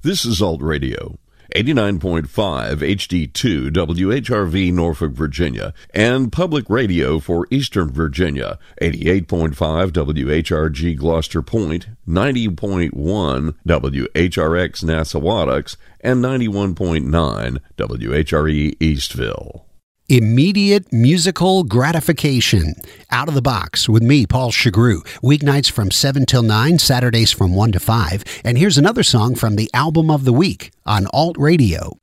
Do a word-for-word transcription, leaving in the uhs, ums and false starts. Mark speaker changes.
Speaker 1: This is Alt Radio, eighty-nine point five H D two W H R V Norfolk, Virginia, and Public Radio for Eastern Virginia, eighty-eight point five W H R G Gloucester Point, ninety point one W H R X Nassawadox, and ninety-one point nine W H R E Eastville.
Speaker 2: Immediate musical gratification. Out of the Box with me, Paul Chagru. Weeknights from seven till nine, Saturdays from one to five. And here's another song from the Album of the Week on Alt Radio.